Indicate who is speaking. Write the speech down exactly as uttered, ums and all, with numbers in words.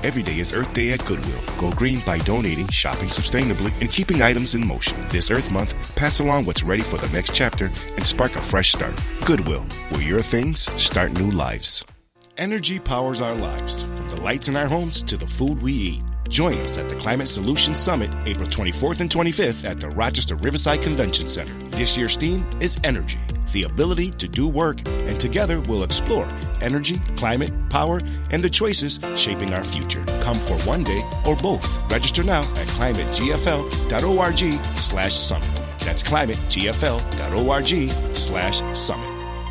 Speaker 1: Every day is Earth Day at Goodwill. Go green by donating, shopping sustainably, and keeping items in motion. This Earth Month, pass along what's ready for the next chapter and spark a fresh start. Goodwill, where your things start new lives. Energy powers our lives, from the lights in our homes to the food we eat. Join us at the Climate Solutions Summit, April twenty-fourth and twenty-fifth at the Rochester Riverside Convention Center. This year's theme is energy, the ability to do work, and together we'll explore energy, climate, power, and the choices shaping our future. Come for one day or both. Register now at climategfl.org slash summit. That's climategfl.org slash summit.